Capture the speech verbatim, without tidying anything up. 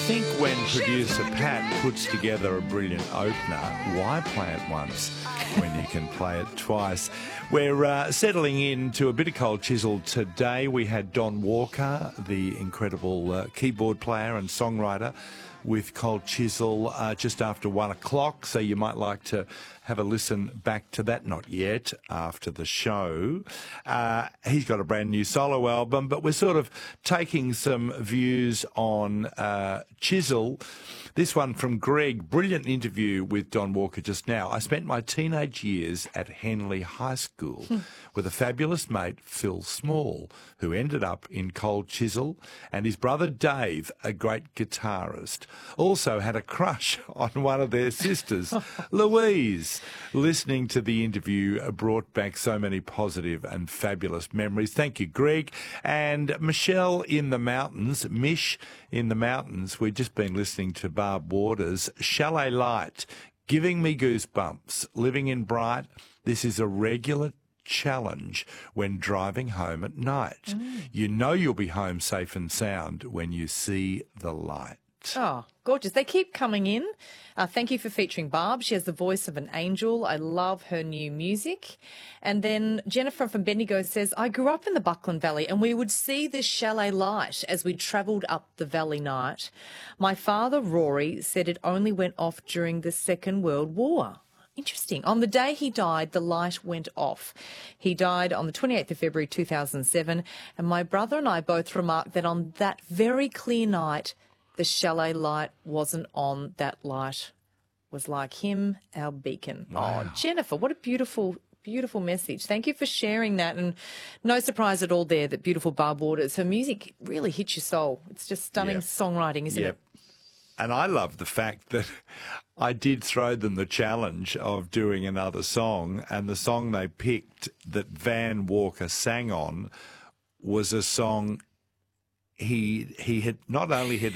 think when producer Pat puts together a brilliant opener, why play it once when you can play it twice? We're uh, settling into a bit of Cold Chisel today. We had Don Walker, the incredible uh, keyboard player and songwriter, with Cold Chisel uh, just after one o'clock, so you might like to have a listen back to that. Not yet, after the show. Uh, he's got a brand new solo album, but we're sort of taking some views on uh, Chisel. This one from Greg, brilliant interview with Don Walker just now. I spent my teenage years at Henley High School with a fabulous mate, Phil Small, who ended up in Cold Chisel, and his brother Dave, a great guitarist, also had a crush on one of their sisters, Louise. Listening to the interview brought back so many positive and fabulous memories. Thank you, Greg. And Michelle in the mountains, Mish in the mountains, we've just been listening to Barb Waters, Chalet Light, giving me goosebumps. Living in Bright, this is a regular challenge when driving home at night. Mm. You know you'll be home safe and sound when you see the light. Oh, gorgeous. They keep coming in. Uh, thank you for featuring Barb. She has the voice of an angel. I love her new music. And then Jennifer from Bendigo says, I grew up in the Buckland Valley and we would see this chalet light as we travelled up the valley night. My father, Rory, said it only went off during the Second World War. Interesting. On the day he died, the light went off. He died on the twenty-eighth of February two thousand seven, and my brother and I both remarked that on that very clear night, the chalet light wasn't on. That light was like him, our beacon. Wow. Oh, Jennifer, what a beautiful, beautiful message. Thank you for sharing that. And no surprise at all there that beautiful Barb Waters, her music really hits your soul. It's just stunning Yep. songwriting, isn't Yep. it? And I love the fact that I did throw them the challenge of doing another song, and the song they picked that Van Walker sang on was a song he he had not only had